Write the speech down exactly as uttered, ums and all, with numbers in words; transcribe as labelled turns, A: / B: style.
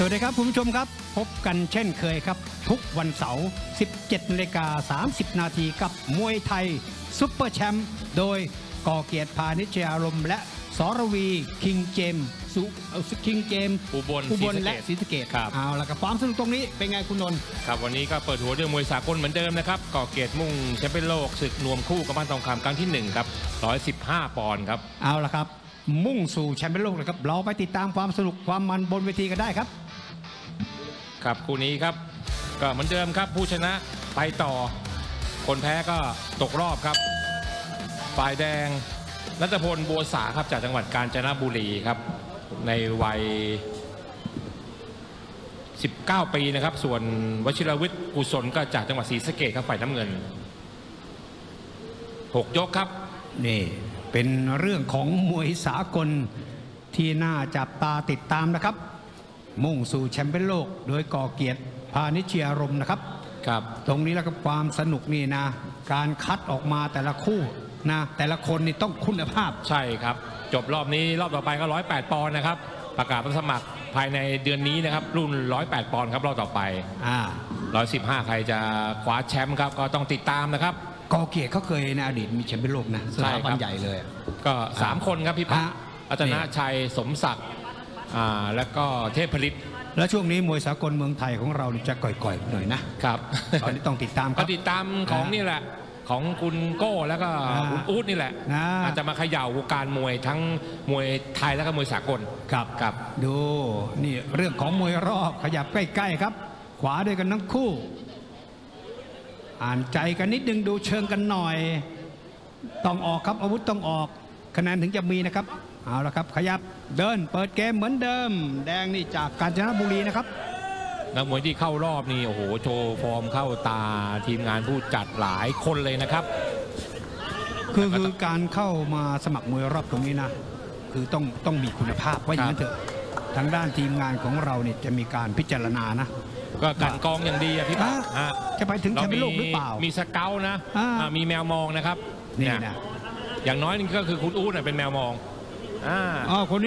A: วัสดีครับคุณผู้ชมครับพบกันเช่นเคยครับทุกวันเสาร์ สิบเจ็ดนาฬิกาสามสิบนาทีกับมวยไทยซุปเปอร์แชมป์โดยก่อเกียรติพานิชยารมณ์และสรวีคิงเจมสุคิงเจม
B: อุบล
A: อุบลและศรีสะเกษ
B: ครับ
A: เอาละครับความสนุกตรงนี้เป็นไงคุณนนท์
B: ครับวันนี้ก็เปิดหัวด้วยมวยสากลเหมือนเดิมนะครับก่อเกียรติมุ่งแชมเปี้ยนโลกศึกนวมคู่กับบ้านทองคำครั้งที่หนึ่งครับหนึ่งร้อยสิบห้าปอนด์ครับ
A: เอาละครับมุ่งสู่แชมเปี้ยนโลกนะครับเราไปติดตามความสนุกความมันบนเวทีกันได้ครับ
B: ครับคู่นี้ครับก็เหมือนเดิมครับผู้ชนะไปต่อ คนแพ้ก็ตกรอบครับฝ่ายแดงรัตพลบัวสาครับจากจังหวัดกาญจนบุรีครับในวัยสิบเก้าปีนะครับส่วนวชิรวิทย์กุศลก็จากจังหวัดศรีสะเกษครับฝ่ายน้ำเงินหกยกครับ
A: นี่เป็นเรื่องของมวยสากลที่น่าจับตาติดตามนะครับมุ่งสู่แชมเปี้ยนโลกโดยก่อเกียรติพานิชยารมณ์นะครับ
B: ครับ
A: ตรงนี้แล้วก็ความสนุกนี่นะการคัดออกมาแต่ละคู่นะแต่ละคนนี่ต้องคุณภาพ
B: ใช่ครับจบรอบนี้รอบต่อไปก็หนึ่งร้อยแปดปอนด์นะครับประกาศรับสมัครภายในเดือนนี้นะครับรุ่นหนึ่งร้อยแปดปอนด์ครับรอบต่อไป
A: อ่า
B: หนึ่งร้อยสิบห้าใครจะคว้าแชมป์ครับก็ต้องติดตามนะครับ
A: ก่อเกียรติเขาเคยในอดีตมีแชมเปี้ยนโลกนะส
B: ใช่
A: ถา
B: ครับ
A: บันใหญ่เลย
B: ก็สามคนครับพี่ปั๊ก
A: ฮะ
B: รัตนชัยสมศักดิ์อ่าแล้วก็เทพผลิต
A: แล้วช่วงนี้มวยสากลเมืองไทยของเรานี่จะก่อยๆหน่อยนะครับ ตอนนี้ต้องติดตามค
B: ก็
A: รับ
B: ติดตามของนี่แหละของคุณโก้แล้วก็
A: อ่า
B: คุณอู๊ดนี่แหละ
A: นะ
B: อาจจะมาเขย่าวงการมวยทั้งมวยไทยแล้วก็มวยสากล
A: ครับ
B: ครับ
A: ดูนี่เรื่องของมวยรอบขยับใกล้ๆครับ ขวาด้วยกันทั้งคู่ อ่านใจกันนิดนึงดูเชิงกันหน่อย ต้องออกครับอาวุธต้องออกคะแนนถึงจะมีนะครับเอาละครับขยับเดินเปิดเกมเหมือนเดิม แดงนี่จากกาญจนบุรีนะครับ
B: นักมวยที่เข้ารอบนี่โอ้โหโชว์ฟอร์มเข้าตาทีมงานผู้จัดหลายคนเลยนะครับ
A: คือคือการเข้ามาสมัครมวยรอบตรงนี้นะ คือต้องต้องมีคุณภาพว่าอย่างนั้นเถอะทางด้านทีมงานของเราเนี่ยจะมีการพิจารณานะ
B: ก็กลันกรองอย่างดีอะพี่ปั๊ก
A: อ่ะ
B: ฮะ
A: จะไปถึงแชมเปี้ยนโลกหรือเปล่า
B: มีสเกลนะ
A: อ่า
B: อ่ามีแมวมองนะครับ
A: นี่
B: เย
A: นะ
B: อย่างน้อยนี่ก็คือคุณอู๊ดน่ะเป็นแมวมองอ่า
A: อ๋อคน